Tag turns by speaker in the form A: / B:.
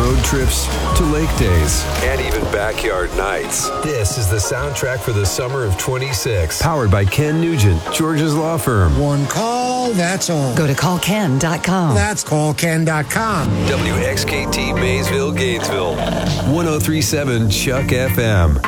A: road trips to lake days.
B: And even backyard nights. This is the soundtrack for the summer of 26.
A: Powered by Ken Nugent, George's law firm.
C: One call, that's all.
D: Go to callken.com.
C: That's callken.com.
B: WXKT Maysville, Gainesville.
A: 1037 Chuck FM.